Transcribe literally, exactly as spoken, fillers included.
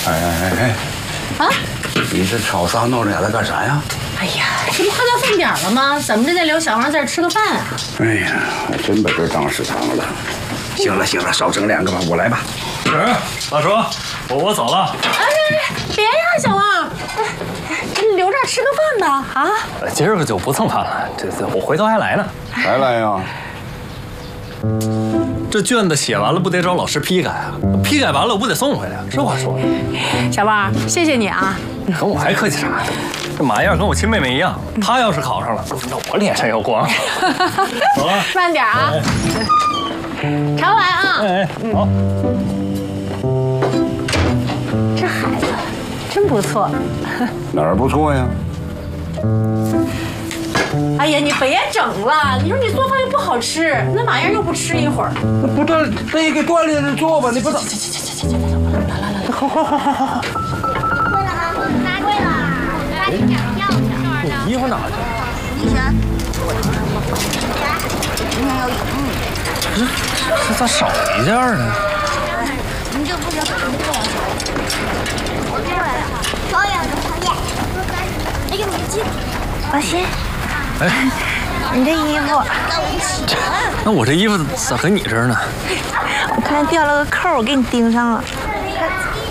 哎哎哎哎！啊！你这吵撒闹着干啥呀？ 哎呀，这不快到饭点了吗？怎么着得留小王在这吃个饭啊？ 哎呀，还真把这当食堂了。行了行了，少整两个吧，我来吧。 是，大叔，我我走了。 哎哎，别呀，小王，你留这儿吃个饭吧啊！ 今儿个就不蹭饭了，这这我回头还来呢。 还来呀？ 这卷子写完了，不得找老师批改啊？批改完了，我不得送回来？这话说的。 小王，谢谢你啊。 跟我还客气啥呢？这马燕跟我亲妹妹一样，她要是考上了，那我脸上有光。走了， 慢点啊，常来啊。 哎，好。 这孩子真不错。 哪儿不错呀？ 哎呀，你别整了！你说你做饭又不好吃，那马燕又不吃一会儿。 不锻，那也给锻炼着做吧，你不。 来来来来来，好好好好好。 贵了啊，拿贵了，抓紧点要去。 你衣服哪去？ 你选。今天有嗯。 这这咋少一件呢？ 你就不行，你过来。我过来了，导演的导演。哎呦，你这。 老辛。 哎， 你这衣服， 那我这衣服咋和你这儿呢？ 我看掉了个扣，我给你钉上了。